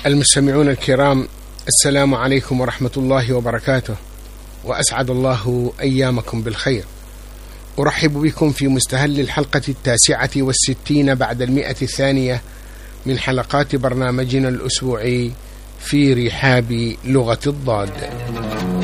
المستمعون الكرام، السلام عليكم ورحمة الله وبركاته، وأسعد الله أيامكم بالخير. أرحب بكم في مستهل الحلقة 69 بعد 100 من حلقات برنامجنا الأسبوعي في رحاب لغة الضاد.